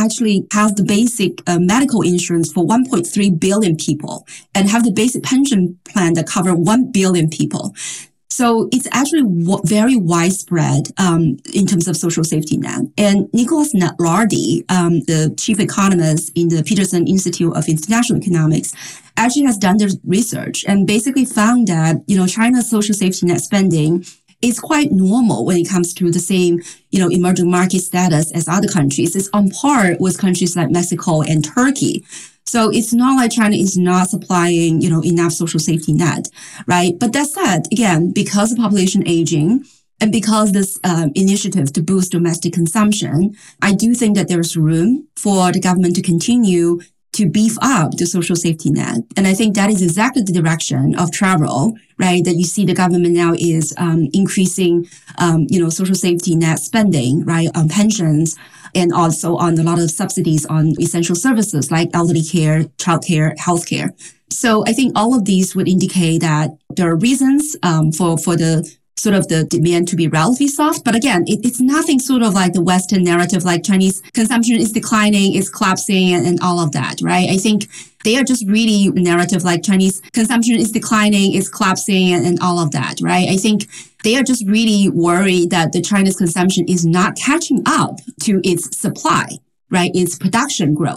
actually have the basic medical insurance for 1.3 billion people and have the basic pension plan that cover 1 billion people. So it's actually very widespread in terms of social safety net. And Nicholas Lardy, the chief economist in the Peterson Institute of International Economics, actually has done this research and basically found that, China's social safety net spending is quite normal when it comes to the same, emerging market status as other countries. It's on par with countries like Mexico and Turkey. So it's not like China is not supplying, enough social safety net, right? But that said, again, because of population aging and because this initiative to boost domestic consumption, I do think that there's room for the government to continue to beef up the social safety net. And I think that is exactly the direction of travel, right? That you see the government now is increasing, social safety net spending, right, on pensions, and also on a lot of subsidies on essential services like elderly care, childcare, healthcare. So I think all of these would indicate that there are reasons for the sort of the demand to be relatively soft. But again, it's nothing sort of like the Western narrative, like Chinese consumption is declining, it's collapsing, and all of that, right? I think they are just really narrative like Chinese consumption is declining, it's collapsing, and all of that, right? I think they are just really worried that the China's consumption is not catching up to its supply, right? Its production growth.